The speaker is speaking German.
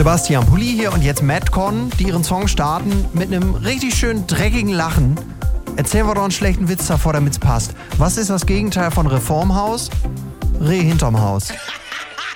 Sebastian Pulli hier und jetzt Madcon, die ihren Song starten mit einem richtig schön dreckigen Lachen. Erzählen wir doch einen schlechten Witz davor, damit's passt. Was ist das Gegenteil von Reformhaus? Reh hinterm Haus.